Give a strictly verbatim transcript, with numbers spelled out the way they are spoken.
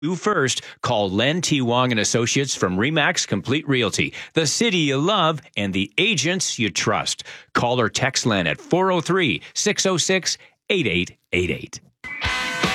You first, call Len T. Wong and Associates from Remax Complete Realty, the city you love and the agents you trust. Call or text Len at four oh three, six oh six, eight eight eight eight.